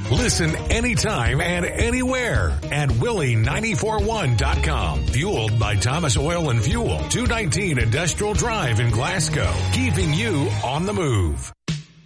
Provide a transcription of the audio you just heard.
Listen anytime and anywhere at Willie941.com. Fueled by Thomas Oil and Fuel, 219 Industrial Drive in Glasgow. Keeping you on the move.